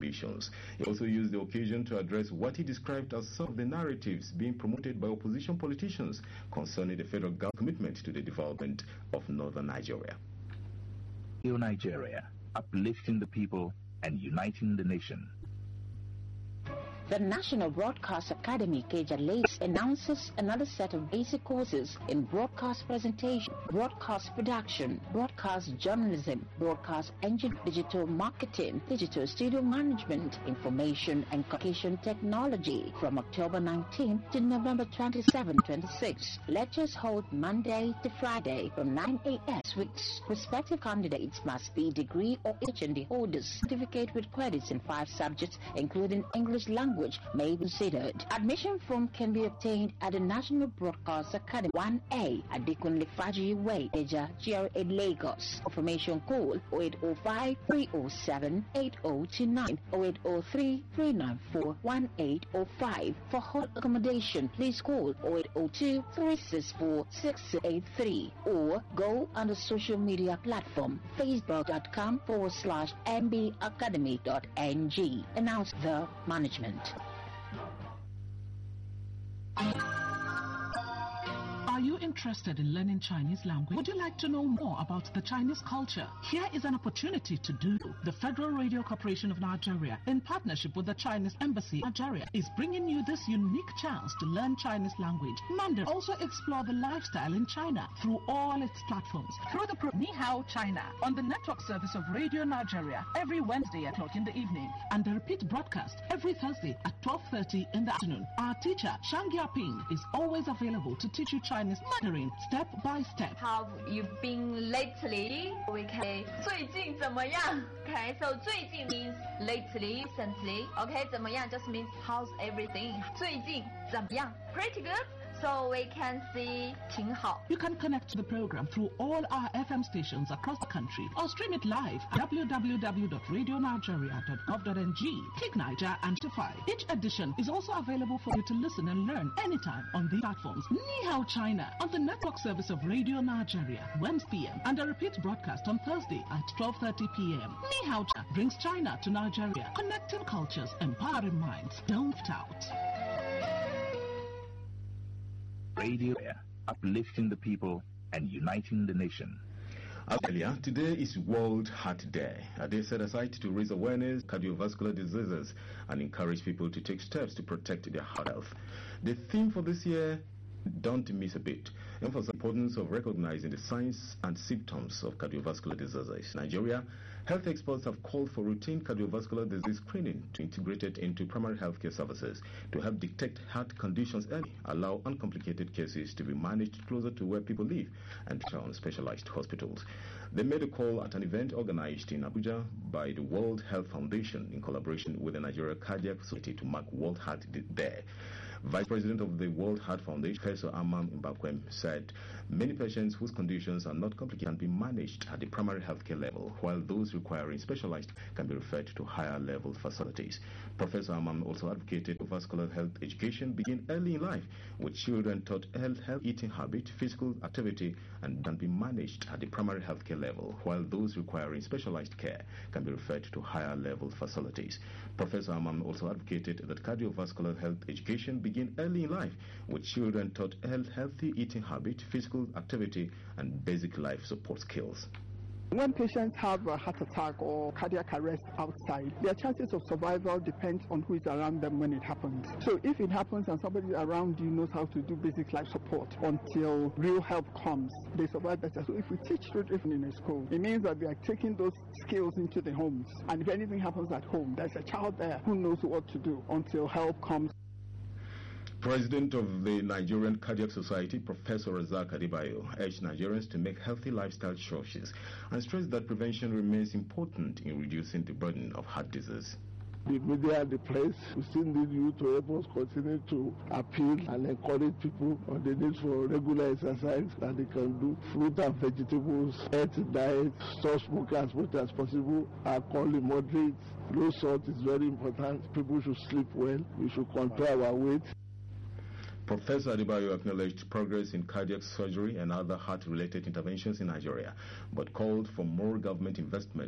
conditions. He also used the occasion to address what he described as some of the narratives being promoted by opposition politicians concerning the federal government's commitment to the development of northern Nigeria. Nigeria, uplifting the people and uniting the nation. The National Broadcast Academy, KJLACE, announces another set of basic courses in broadcast presentation, broadcast production, broadcast journalism, broadcast engine, digital marketing, digital studio management, information and communication technology from October 19 to November 27, 26. Lectures hold Monday to Friday from 9 a.m. Weeks. Prospective candidates must be degree or HND holders. Certificate with credits in 5 subjects, including English language, may be considered. Admission form can be obtained at the National Broadcast Academy 1A at Adekunle Faji Way, Eja, GRA, Lagos. Information call 0805-307-8029, 0803-394-1805. For hall accommodation, please call 0802-364-6683 or go on the social media platform facebook.com/mbacademy.ng. Announce the management. Are you interested in learning Chinese language? Would you like to know more about the Chinese culture? Here is an opportunity to do so. The Federal Radio Corporation of Nigeria, in partnership with the Chinese Embassy in Nigeria, is bringing you this unique chance to learn Chinese language. Mandarin. Also explore the lifestyle in China through all its platforms. Through the Ni Hao China on the network service of Radio Nigeria every Wednesday at 12 in the evening, and the repeat broadcast every Thursday at 12:30 in the afternoon. Our teacher, Shang Yaping, is always available to teach you Chinese Mandarin step by step. How you been lately? We can 最近怎么样? Okay, so 最近 means lately, recently. Okay, 怎么样 just means how's everything? 最近怎么样? Pretty good. So we can see 挺好. You can connect to the program through all our FM stations across the country or stream it live at www.radionigeria.gov.ng. Click Niger and Spotify. Each edition is also available for you to listen and learn anytime on these platforms. Ni Hao China on the network service of Radio Nigeria, Wednesday p.m. and a repeat broadcast on Thursday at 12:30 p.m. Ni Hao China brings China to Nigeria, connecting cultures, empowering minds. Don't doubt. Radio, uplifting the people and uniting the nation. Earlier, today is World Heart Day, a day set aside to raise awareness of cardiovascular diseases and encourage people to take steps to protect their heart health. The theme for this year, don't miss a beat, emphasizes the importance of recognizing the signs and symptoms of cardiovascular diseases. In Nigeria, health experts have called for routine cardiovascular disease screening to integrate it into primary healthcare services to help detect heart conditions early, allow uncomplicated cases to be managed closer to where people live, and on specialized hospitals. They made a call at an event organized in Abuja by the World Health Foundation in collaboration with the Nigeria Cardiac Society to mark World Heart Day. Vice President of the World Heart Foundation, Professor Amam Mbakwem, said many patients whose conditions are not complicated can be managed at the primary healthcare level, while those requiring specialized can be referred to higher level facilities. Professor Amam also advocated vascular health education begin early in life, with children taught health eating habit, physical activity, and can be managed at the primary healthcare level, while those requiring specialized care can be referred to higher level facilities. Professor Amam also advocated that cardiovascular health education begin early in life, with children taught healthy eating habit, physical activity, and basic life support skills. When patients have a heart attack or cardiac arrest outside, their chances of survival depends on who is around them when it happens. So if it happens and somebody around you knows how to do basic life support until real help comes, they survive better. So if we teach children in a school, it means that we are taking those skills into the homes. And if anything happens at home, there's a child there who knows what to do until help comes. President of the Nigerian Cardiac Society, Professor Razak Adebayo, urged Nigerians to make healthy lifestyle choices and stressed that prevention remains important in reducing the burden of heart disease. The media and the press, we still need you to help us continue to appeal and encourage people on the need for regular exercise that they can do. Fruit and vegetables, healthy diet, stop smoking as much as possible, alcohol in moderate, low salt is very important. People should sleep well, we should control our weight. Professor Adebayo acknowledged progress in cardiac surgery and other heart-related interventions in Nigeria, but called for more government investment